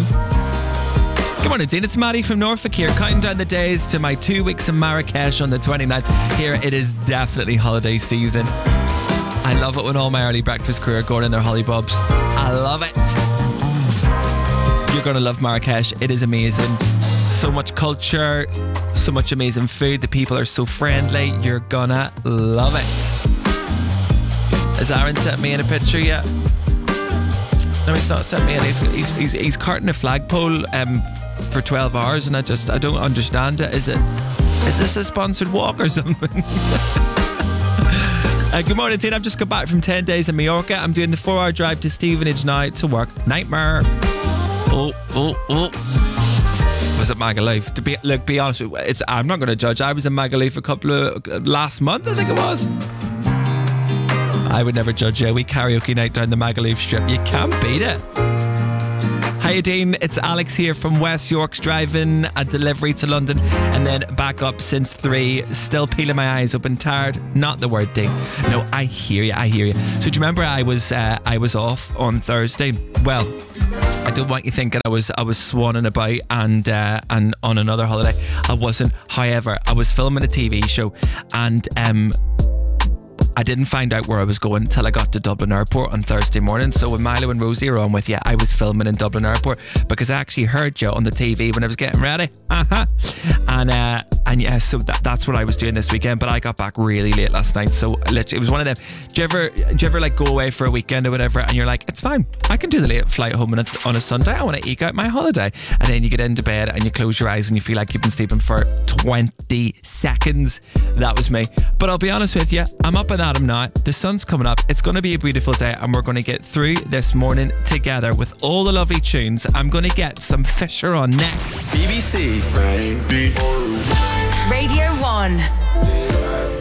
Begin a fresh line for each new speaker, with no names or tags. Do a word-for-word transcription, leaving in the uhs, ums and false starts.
M. Good morning, Dean. It's Maddie from Norfolk here, counting down the days to my two weeks in Marrakesh on the twenty-ninth. Here, it is definitely holiday season. I love it when all my early breakfast crew are going in their holly bobs. I love it. You're going to love Marrakesh. It is amazing. So much culture, so much amazing food. The people are so friendly. You're gonna love it. Has Aaron sent me in a picture yet? No, he's not sent me in. He's he's he's, he's carting a flagpole um, for twelve hours, and I just I don't understand it. Is it is this a sponsored walk or something? uh, good morning, Tina. I've just got back from ten days in Mallorca. I'm doing the four-hour drive to Stevenage now to work. Nightmare. Oh oh oh. Was at Magaluf. To be look, be honest, it's I'm not going to judge. I was in Magaluf a couple of last month, I think it was. I would never judge you. We karaoke night down the Magaluf strip. You can't beat it. Hi, Dean. It's Alex here from West York's, driving a delivery to London and then back up since three. Still peeling my eyes open, tired. Not the word, Dean. No, I hear you. I hear you. So do you remember I was uh, I was off on Thursday? Well, I don't want you thinking I was I was swanning about and uh, and on another holiday. I wasn't. However, I was filming a T V show, and um. I didn't find out where I was going till I got to Dublin Airport on Thursday morning. So when Milo and Rosie are on with you, I was filming in Dublin Airport because I actually heard you on the T V when I was getting ready. Uh-huh. And uh, and yeah, so that, that's what I was doing this weekend. But I got back really late last night. So literally, it was one of them. Do you ever, do you ever like go away for a weekend or whatever, and you're like, it's fine, I can do the late flight home on a, on a Sunday. I want to eke out my holiday. And then you get into bed and you close your eyes and you feel like you've been sleeping for twenty seconds. That was me. But I'll be honest with you, I'm up and at 'em now. The sun's coming up. It's going to be a beautiful day, and we're going to get through this morning together with all the lovely tunes. I'm going to get some Fisher on next.
B B C. Baby.